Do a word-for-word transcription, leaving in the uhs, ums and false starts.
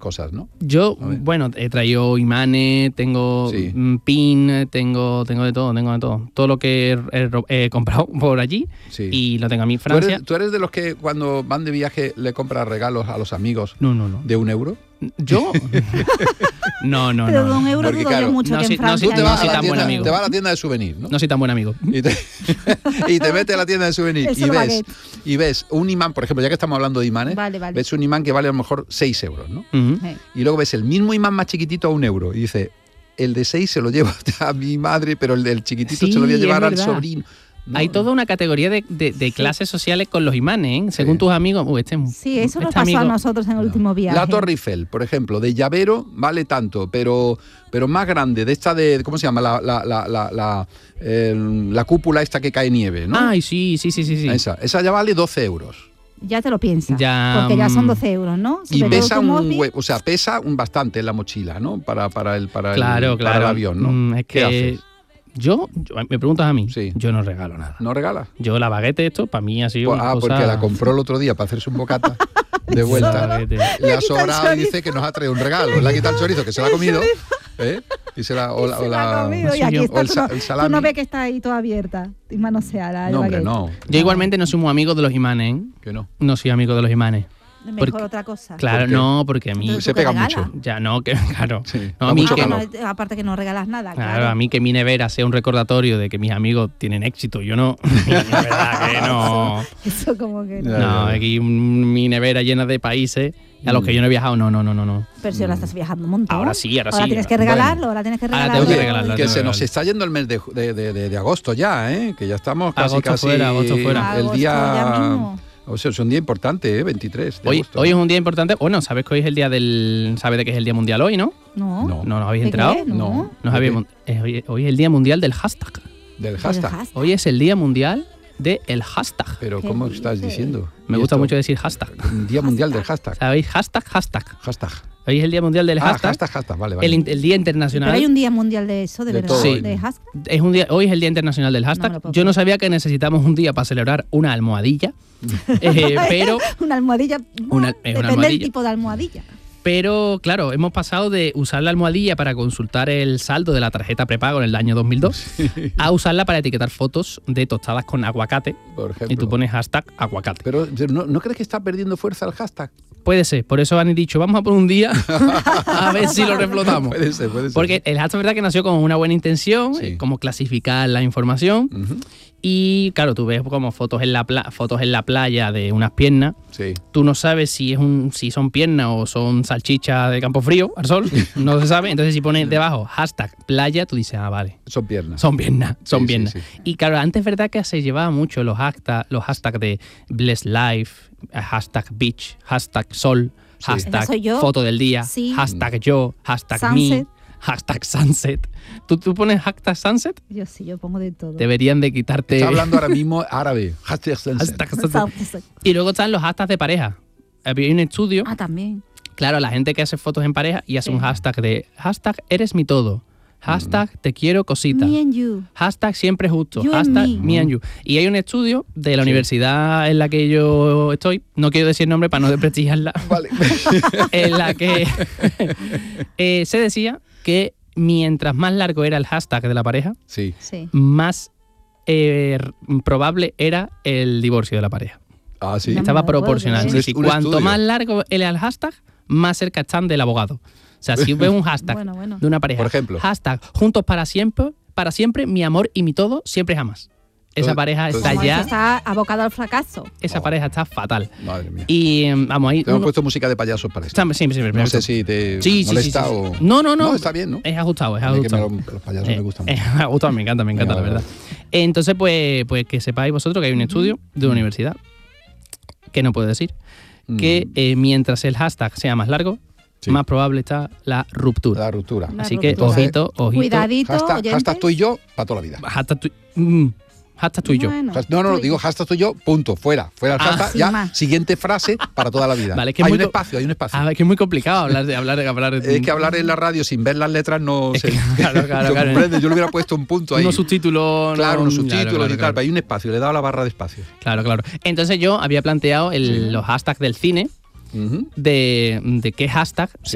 cosas, ¿no? Yo, bueno, he traído imanes, tengo sí. pin, tengo, tengo de todo, tengo de todo. Todo lo que he, he, he comprado por allí sí. y lo tengo a mí en Francia. ¿Tú eres, ¿Tú eres de los que cuando van de viaje le compras regalos a los amigos? No, no, no. ¿De un euro? ¿Yo? No, no, Pero no. de un euro dudo yo mucho no, que si, en Francia. No, si, tú te no vas, soy a la tan buen tienda, amigo. te vas a la tienda de souvenir, ¿no? No soy tan buen amigo. Y te, y te metes a la tienda de souvenir y ves, y ves un imán, por ejemplo, ya que estamos hablando de imanes, vale, vale. ves un imán que vale a lo mejor seis euros, ¿no? Uh-huh. Sí. Y luego ves el mismo imán más chiquitito a un euro y dices, el de seis se lo llevo a mi madre, pero el del chiquitito sí, se lo voy a llevar al verdad. sobrino. No, Hay toda una categoría de, de, de clases sí. sociales con los imanes, ¿eh? Según sí. tus amigos. Uh, este, sí, eso este nos pasó amigo. a nosotros en el no. último viaje. La Torre Eiffel, por ejemplo, de llavero vale tanto, pero, pero más grande, de esta de, ¿cómo se llama? La, la, la, la, la, el, la cúpula esta que cae nieve, ¿no? Ay, sí, sí, sí, sí. sí. Esa, esa ya vale doce euros. Ya te lo piensas, ya, porque ya son doce euros, ¿no? Y pesa un hue- o sea, pesa un bastante en la mochila, ¿no? Para, para, el, para, claro, el, claro. para el avión, ¿no? Mm, es ¿Qué que haces? Yo, yo, me preguntas a mí, sí. yo no regalo nada. ¿No regalas? Yo la baguette esto, para mí ha sido pues, una Ah, cosa... porque la compró el otro día para hacerse un bocata de vuelta. Le ha sobrado y dice que nos ha traído un regalo. Le ha quitado el chorizo, que se lo ha comido. ¿Eh? Y se la... O la, o la, o y aquí está, o el, tú, no, el salami. tú no ves que está ahí toda abierta y manoseada. No, hombre, no. Yo igualmente no soy muy amigo de los imanes, ¿eh? Que no. No soy amigo de los imanes. Mejor porque, otra cosa. Claro, ¿Por no, porque a mí... Se pega mucho. Ya, no, que claro. Sí, no, a mí que, no, aparte que no regalas nada. Claro, claro, a mí que mi nevera sea un recordatorio de que mis amigos tienen éxito, yo no. La verdad que no. Eso, eso como que no. No, aquí mi nevera llena de países a los que yo no he viajado, no, no, no, no. no. Pero si ahora estás viajando un montón. Ahora sí, ahora, ahora sí. Tienes que regalarlo, bueno. Ahora tienes que regalarlo. Ahora tengo que regalarlo. Que tengo se que nos está yendo el mes de, de, de, de, de agosto ya, ¿eh? Que ya estamos casi, agosto casi... fuera, agosto fuera. El agosto día... Ya mismo. O sea, es un día importante, ¿eh? veintitrés de hoy, agosto. Hoy es un día importante. Bueno, ¿sabes que hoy es el día del... ¿Sabes de qué es el Día Mundial hoy, no? No. No. ¿No nos habéis enterado? No. No. ¿Nos habéis, hoy, hoy es el Día Mundial del hashtag. Del hashtag. hashtag. Hoy es el Día Mundial del hashtag. Pero ¿cómo estás diciendo? Me gusta mucho decir hashtag. Un Día Mundial del hashtag. ¿Sabéis? Hashtag, hashtag. Hashtag. Hoy es el Día Mundial del ah, hashtag. hashtag, hashtag, vale, vale. El, el Día Internacional. Pero hay un Día Mundial de eso, de, de verdad. Sí. De hashtag. Es un día, hoy es el Día Internacional del hashtag. No Yo no sabía que necesitamos un día para celebrar una almohadilla, eh, pero... una almohadilla, una, eh, depende una almohadilla. del tipo de almohadilla. Pero, claro, hemos pasado de usar la almohadilla para consultar el saldo de la tarjeta prepago en el año dos mil dos sí. a usarla para etiquetar fotos de tostadas con aguacate. Por ejemplo. Y tú pones hashtag aguacate. Pero ¿no, ¿no crees que está perdiendo fuerza el hashtag? Puede ser, por eso han dicho, vamos a por un día a ver si lo reflotamos. Puede ser, puede ser. Porque el hashtag, verdad que nació con una buena intención, sí. eh, como clasificar la información. Uh-huh. Y claro, tú ves como fotos en la pla- fotos en la playa de unas piernas. Sí. Tú no sabes si es un si son piernas o son salchichas de campo frío al sol. No se sabe. Entonces si pones debajo hashtag playa, tú dices, ah, vale. Son piernas. Son piernas, son sí, piernas. Sí, sí. Y claro, antes es verdad que se llevaba mucho los hashtags los hashtag de Bless Life, hashtag beach, hashtag sol, sí. hashtag yo. foto del día, Sí. hashtag yo, hashtag Sunset. me, hashtag sunset. ¿Tú, ¿Tú pones hashtag sunset? Yo sí, yo pongo de todo. Deberían de quitarte... Está hablando ahora mismo árabe. Hashtag sunset. Hashtag sunset. Y luego están los hashtags de pareja. Había un estudio... Ah, también. Claro, la gente que hace fotos en pareja y hace sí. un hashtag de hashtag eres mi todo. Hashtag te quiero cosita. Me and you. Hashtag siempre justo. You hashtag and me. me and you. Y hay un estudio de la sí. universidad en la que yo estoy, no quiero decir nombre para no desprestigiarla, vale. en la que eh, se decía que mientras más largo era el hashtag de la pareja, sí. Sí. más eh, probable era el divorcio de la pareja. Ah, sí. Estaba proporcional. Es decir, cuanto estudio. más largo era el hashtag, más cerca están del abogado. O sea, si ves un hashtag bueno, bueno. de una pareja, por ejemplo, hashtag juntos para siempre, para siempre, mi amor y mi todo, siempre jamás. Esa pareja está Como ya... Está abocada al fracaso. Esa oh. pareja está fatal. Madre mía. Y vamos ahí... Te hemos uno, puesto música de payasos para esto. Sí, sí, sí, no sé si te sí, molesta sí, sí, sí, o... sí. No, no, no. No, está bien, ¿no? Es ajustado, es A mí ajustado. que me lo, los payasos eh, me gustan eh, mucho. Me ha gustado, me encanta, me encanta, Venga, la verdad. Entonces, pues, pues que sepáis vosotros que hay un estudio de una universidad, que no puedo decir, mm. que eh, mientras el hashtag sea más largo, sí. más probable está la ruptura. La ruptura. La Así ruptura. que, ojito, ojito. Cuidadito, hashtag, oyentes. hashtag tú y yo para toda la vida. Hashtag tú, mm, hashtag tú y yo. Bueno, no, no, no, digo hashtag tú y yo, punto, fuera. Fuera el Ah, hashtag, sin ya, más. siguiente frase para toda la vida. Vale, es que hay muy un co- espacio, hay un espacio. Ah, es que es muy complicado hablar de hablar de hablar de, Es que hablar en la radio sin ver las letras no Es se... que, claro, claro, claro. comprende, yo le hubiera puesto un punto ahí. unos subtítulos. Claro, no, unos subtítulos claro, claro, y tal, claro. pero hay un espacio, le he dado la barra de espacio. Claro, claro. Entonces yo había planteado el, Sí. los hashtags del cine, Uh-huh. de, de qué hashtag